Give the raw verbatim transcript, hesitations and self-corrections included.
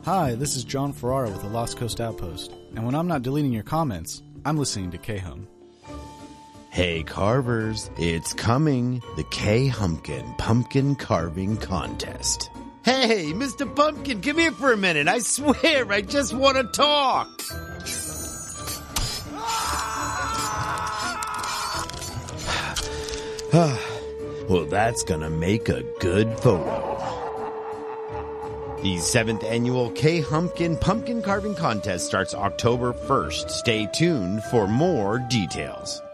Hi, this is John Ferrara with the Lost Coast Outpost, and when I'm not deleting your comments, I'm listening to K-Hum. Hey carvers, it's coming, the K-Humpkin Pumpkin Carving Contest. Hey, Mister Pumpkin, come here for a minute. I swear, I just want to talk. Well, that's gonna make a good photo. The seventh annual K-Humpkin Pumpkin Carving Contest starts October first. Stay tuned for more details.